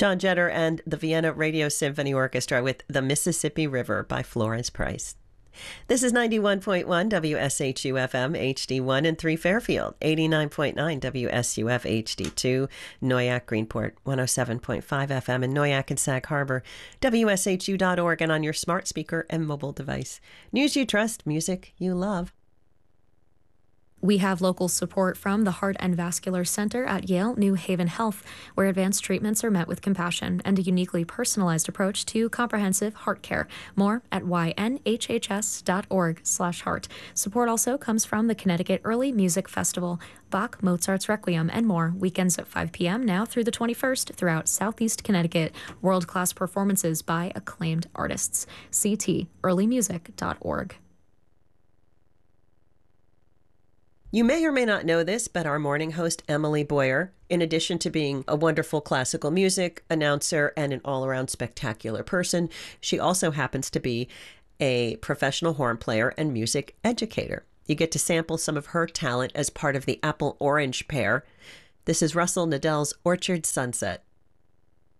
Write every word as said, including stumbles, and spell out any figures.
John Jetter and the Vienna Radio Symphony Orchestra with The Mississippi River by Florence Price. This is ninety-one point one W S H U F M H D one in three Fairfield, eighty-nine point nine W S U F H D two, Noyak Greenport, one oh seven point five F M in Noyak and Sag Harbor, W S H U dot org, and on your smart speaker and mobile device. News you trust, music you love. We have local support from the Heart and Vascular Center at Yale New Haven Health, where advanced treatments are met with compassion and a uniquely personalized approach to comprehensive heart care. More at Y N H H S dot org slash heart. Support also comes from the Connecticut Early Music Festival, Bach, Mozart's Requiem, and more. Weekends at five p.m. now through the twenty-first throughout Southeast Connecticut. World-class performances by acclaimed artists. C T early music dot org. You may or may not know this, but our morning host, Emily Boyer, in addition to being a wonderful classical music announcer and an all-around spectacular person, she also happens to be a professional horn player and music educator. You get to sample some of her talent as part of the Apple Orange pair. This is Russell Nadell's Orchard Sunset.